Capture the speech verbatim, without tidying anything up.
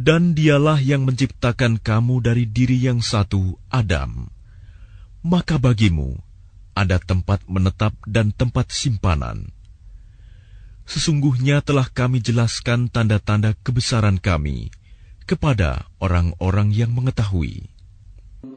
Dan dialah yang menciptakan kamu dari diri yang satu, Adam. Maka bagimu ada tempat menetap dan tempat simpanan. Sesungguhnya telah kami jelaskan tanda-tanda kebesaran kami kepada orang-orang yang mengetahui.